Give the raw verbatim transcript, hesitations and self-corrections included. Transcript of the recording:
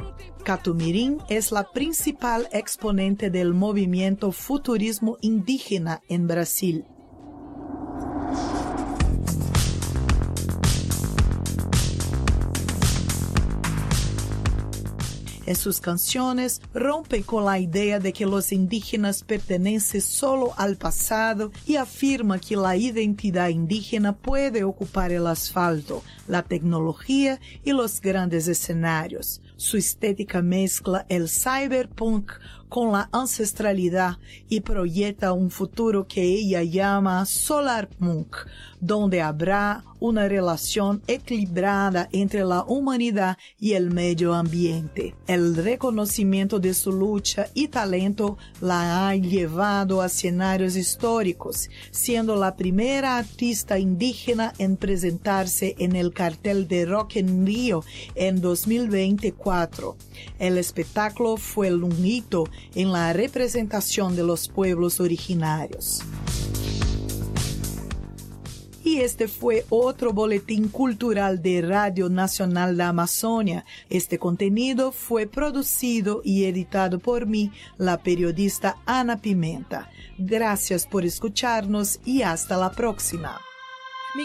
Catumirín es la principal exponente del movimiento futurismo indígena en Brasil. En sus canciones rompe con la idea de que los indígenas pertenecen solo al pasado y afirma que la identidad indígena puede ocupar el asfalto, la tecnología y los grandes escenarios. Su estética mezcla el cyberpunk con la ancestralidad y proyecta un futuro que ella llama solarpunk, donde habrá una relación equilibrada entre la humanidad y el medio ambiente. El reconocimiento de su lucha y talento la ha llevado a escenarios históricos, siendo la primera artista indígena en presentarse en el cartel de Rock in Rio en dos mil veinticuatro. El espectáculo fue un hito en la representación de los pueblos originarios. Y este fue otro boletín cultural de Radio Nacional de Amazonia. Este contenido fue producido y editado por mí, la periodista Ana Pimenta. Gracias por escucharnos y hasta la próxima.